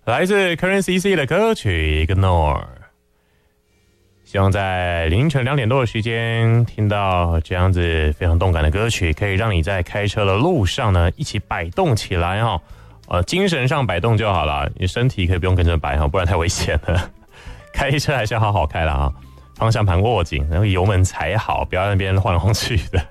来自 Curren$CC 的歌曲 Ignore。 希望在凌晨2点多的时间听到这样子非常动感的歌曲，可以让你在开车的路上呢一起摆动起来哦。精神上摆动就好了，你身体可以不用跟着摆哈，不然太危险了。开车还是要好好开啦啊，方向盘握紧，然后油门踩好，不要在那边晃来晃去的。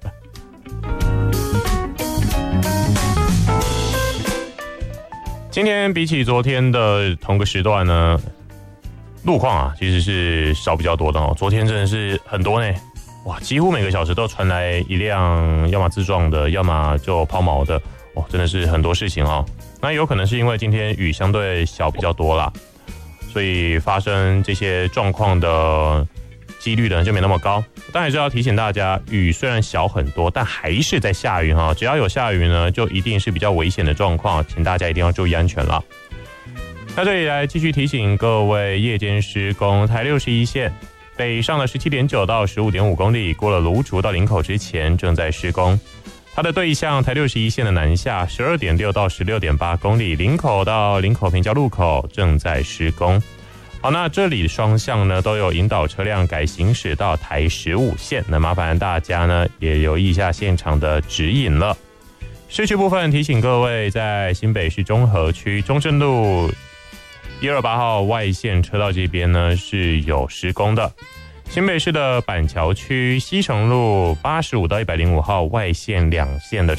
今天比起昨天的同个时段呢，路况啊其实是少比较多的哦。昨天真的是很多呢，哇，几乎每个小时都传来一辆要么自撞的，要么就抛锚的，哦，真的是很多事情哦。那有可能是因为今天雨相对小比较多啦，所以发生这些状况的几率呢就没那么高。但还是要提醒大家，雨虽然小很多，但还是在下雨哈。只要有下雨呢，就一定是比较危险的状况，请大家一定要注意安全了。那这里来继续提醒各位，夜间施工，台61线北上的17.9到15.5公里，过了芦竹到林口之前正在施工。它的对向台61线的南下12.6到16.8公里，林口到林口平交路口正在施工。好，那这里双向呢都有引导车辆改行驶到台15线，那麻烦大家呢也留意一下现场的指引了。市区部分提醒各位，在新北市中和区中正路128号外线车道这边呢是有施工的。新北市的板桥区西城路85到105号外线2线的